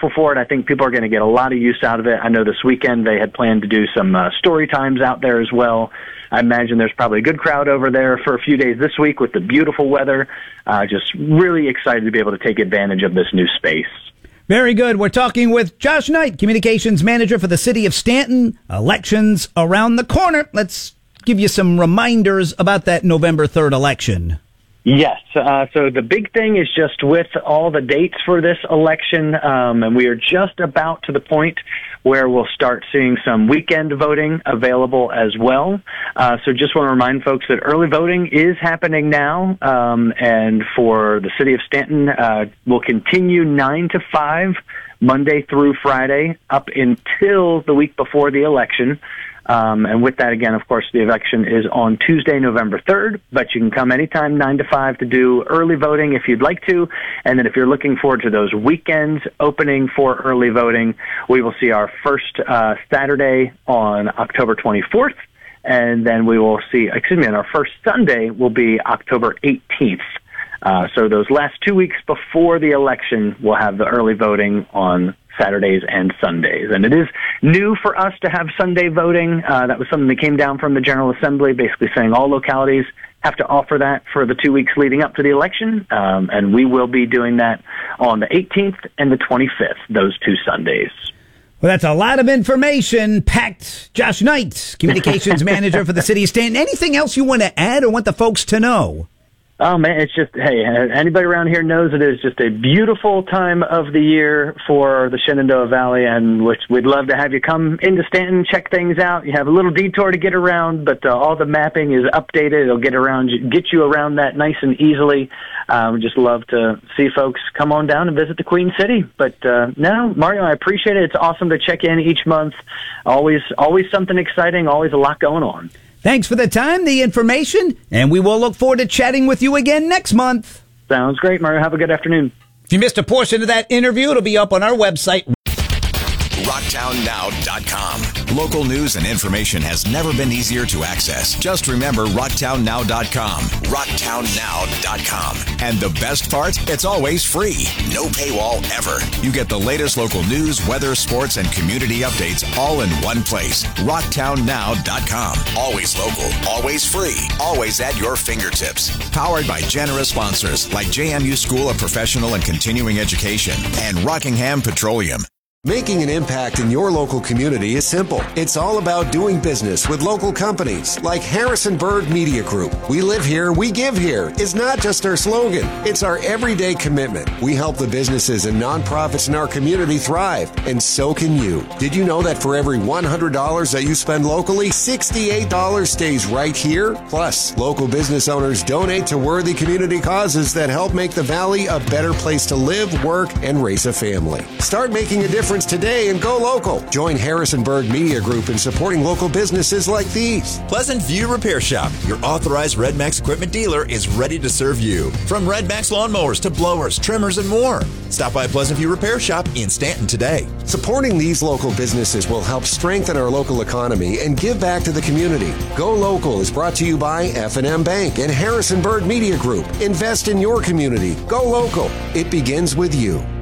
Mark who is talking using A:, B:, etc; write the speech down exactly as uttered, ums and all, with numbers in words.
A: thankful for it. I think people are going to get a lot of use out of it. I know this weekend they had planned to do some uh, story times out there as well. I imagine there's probably a good crowd over there for a few days this week with the beautiful weather. Uh, just really excited to be able to take advantage of this new space.
B: Very good. We're talking with Josh Knight, Communications Manager for the City of Stanton. Elections around the corner. Let's give you some reminders about that November third election.
A: Yes. Uh, so the big thing is just with all the dates for this election, um, and we are just about to the point where we'll start seeing some weekend voting available as well. Uh, so just want to remind folks that early voting is happening now, um, and for the City of Stanton, uh, will continue nine to five, Monday through Friday, up until the week before the election. Um, and with that, again, of course, the election is on Tuesday, November third, but you can come anytime nine to five to do early voting if you'd like to. And then if you're looking forward to those weekends opening for early voting, we will see our first uh, Saturday on October twenty-fourth. And then we will see, excuse me, and our first Sunday will be October eighteenth. Uh, so those last two weeks before the election, we'll have the early voting on Saturdays and Sundays. And it is new for us to have Sunday voting. Uh, that was something that came down from the General Assembly, basically saying all localities have to offer that for the two weeks leading up to the election. Um, and we will be doing that on the eighteenth and the twenty-fifth, those two Sundays.
B: Well, that's a lot of information packed. Josh Knight, Communications Manager for the City of Stanton. Anything else you want to add or want the folks to know?
A: Oh, man, it's just, hey, anybody around here knows it is just a beautiful time of the year for the Shenandoah Valley, and which we'd love to have you come into Stanton, check things out. You have a little detour to get around, but uh, all the mapping is updated. It'll get around, get you around that nice and easily. Um, just love to see folks come on down and visit the Queen City. But uh, no, Mario, I appreciate it. It's awesome to check in each month. Always, always something exciting, always a lot going on.
B: Thanks for the time, the information, and we will look forward to chatting with you again next month.
A: Sounds great, Mario. Have a good afternoon.
B: If you missed a portion of that interview, it'll be up on our website,
C: rocktown now dot com. Local news and information has never been easier to access. Just remember rocktown now dot com. rocktown now dot com. And the best part? It's always free. No paywall ever. You get the latest local news, weather, sports, and community updates all in one place. rocktown now dot com. Always local, always free, always at your fingertips. Powered by generous sponsors like J M U School of Professional and Continuing Education and Rockingham Petroleum.
D: Making an impact in your local community is simple. It's all about doing business with local companies like Harrison Bird Media Group. We live here, we give here is not just our slogan. It's our everyday commitment. We help the businesses and nonprofits in our community thrive, and so can you. Did you know that for every one hundred dollars that you spend locally, sixty-eight dollars stays right here? Plus, local business owners donate to worthy community causes that help make the Valley a better place to live, work, and raise a family. Start making a difference today and go local. Join Harrisonburg Media Group in supporting local businesses like these.
E: Pleasant View Repair Shop, your authorized Red Max equipment dealer, is ready to serve you. From Red Max lawnmowers to blowers, trimmers, and more. Stop by Pleasant View Repair Shop in Stanton today.
D: Supporting these local businesses will help strengthen our local economy and give back to the community. Go Local is brought to you by F and M Bank and Harrisonburg Media Group. Invest in your community. Go local. It begins with you.